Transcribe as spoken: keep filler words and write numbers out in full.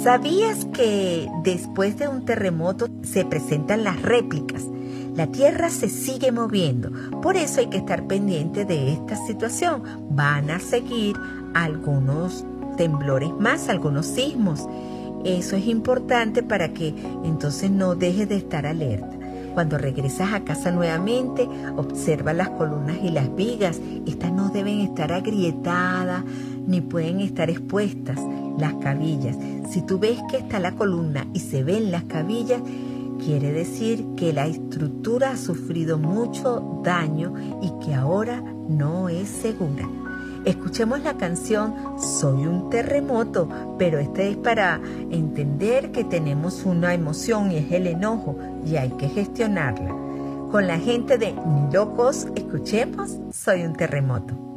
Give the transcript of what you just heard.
¿Sabías que después de un terremoto se presentan las réplicas? La tierra se sigue moviendo, por eso hay que estar pendiente de esta situación. Van a seguir algunos temblores más, algunos sismos. Eso es importante para que entonces no dejes de estar alerta. Cuando regresas a casa nuevamente, observa las columnas y las vigas. Estas no deben estar agrietadas ni pueden estar expuestas. Las cabillas. Si tú ves que está la columna y se ven las cabillas, quiere decir que la estructura ha sufrido mucho daño y que ahora no es segura. Escuchemos la canción Soy un terremoto, pero esta es para entender que tenemos una emoción y es el enojo y hay que gestionarla. Con la gente de Ni Locos, escuchemos Soy un terremoto.